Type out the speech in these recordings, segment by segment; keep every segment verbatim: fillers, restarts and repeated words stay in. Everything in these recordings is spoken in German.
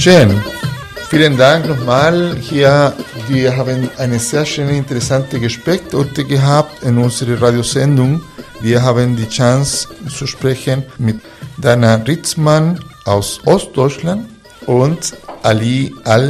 Schön. Vielen Dank nochmal. Hier, wir haben eine sehr schöne, interessante Gespräch heute gehabt in unserer Radiosendung. Wir haben die Chance zu sprechen mit Dana Ritzmann aus Ostdeutschland und Ali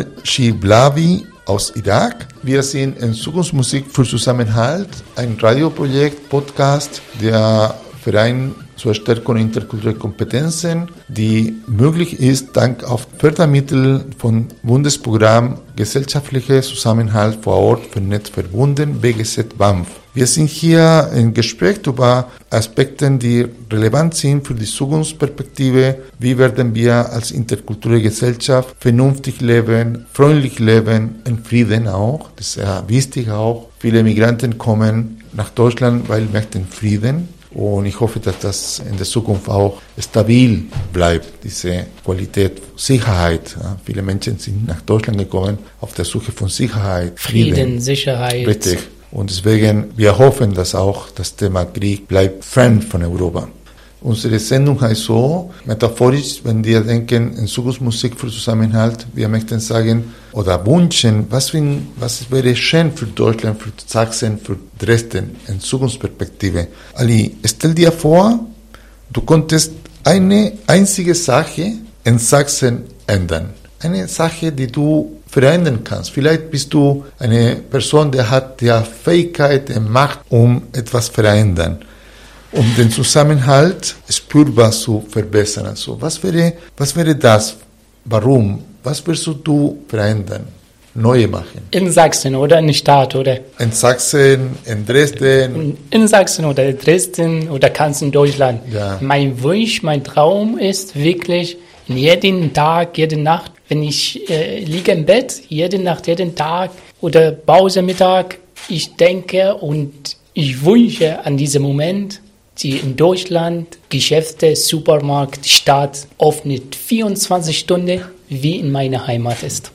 Al-Shiblawi aus Irak. Wir sind in Zukunftsmusik für Zusammenhalt, ein Radioprojekt, Podcast, der Verein zur Stärkung interkultureller Kompetenzen, die möglich ist dank auf Fördermittel von Bundesprogramm Gesellschaftlicher Zusammenhalt vor Ort vernetzt verbunden, B G Z B A M F. Wir sind hier im Gespräch über Aspekte, die relevant sind für die Zukunftsperspektive. Wie werden wir als interkulturelle Gesellschaft vernünftig leben, freundlich leben, in Frieden auch. Das ist sehr wichtig auch. Viele Migranten kommen nach Deutschland, weil sie möchten Frieden. Und ich hoffe, dass das in der Zukunft auch stabil bleibt, diese Qualität, Sicherheit. Ja, viele Menschen sind nach Deutschland gekommen auf der Suche von Sicherheit, Frieden, Frieden, Sicherheit. Richtig. Und deswegen, wir hoffen, dass auch das Thema Krieg bleibt fern von Europa. Unsere Sendung heißt so, metaphorisch, wenn wir denken in Zukunftsmusik für Zusammenhalt, wir möchten sagen oder wünschen, was, für, was wäre schön für Deutschland, für Sachsen, für Dresden in Zukunftsperspektive. Ali, stell dir vor, du konntest eine einzige Sache in Sachsen ändern. Eine Sache, die du verändern kannst. Vielleicht bist du eine Person, die hat die Fähigkeit, die Macht, um etwas zu verändern, um den Zusammenhalt spürbar zu verbessern. Also, was wäre, was wäre das? Warum? Was wirst du verändern? Neu machen? In Sachsen oder in der Stadt, oder? In Sachsen, in Dresden. In, in Sachsen oder Dresden oder ganz in Deutschland. Ja. Mein Wunsch, mein Traum ist wirklich, jeden Tag, jede Nacht, wenn ich äh, liege im Bett, jede Nacht, jeden Tag oder Pause Mittag, ich denke und ich wünsche an diesem Moment, die in Deutschland Geschäfte, Supermarkt, Stadt öffnet vierundzwanzig Stunden, wie in meiner Heimat ist.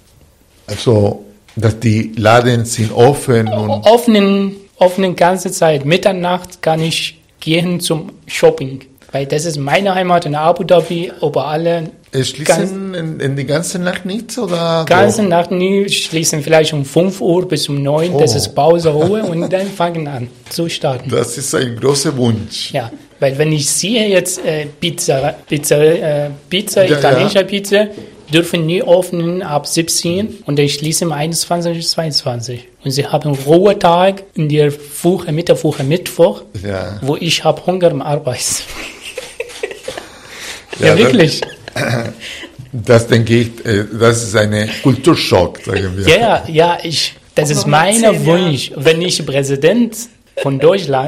Also, dass die Läden sind offen und... Offenen, offenen ganze Zeit. Mitternacht kann ich gehen zum Shopping. Weil das ist meine Heimat in Abu Dhabi, aber alle... Es schließen in, in die ganze Nacht nichts, oder? Ganze Nacht nie, schließen vielleicht um fünf Uhr bis um neun, oh. Das ist Pause, Ruhe und dann fangen an zu starten. Das ist ein großer Wunsch. Ja, weil wenn ich sehe jetzt äh, Pizza, Pizza, äh, Pizza, ja, italienische ja. Pizza, dürfen nie öffnen ab siebzehn und dann schließen um einundzwanzig bis zweiundzwanzig. Und sie haben Ruhetag in der Woche, Mittwoch, Mittwoch, ja. Wo ich habe Hunger am Arbeit. ja, ja, wirklich. Das denke ich, das ist ein Kulturschock, sagen wir. Ja, ja, ich, das ist mein Wunsch. Wenn ich Präsident von Deutschland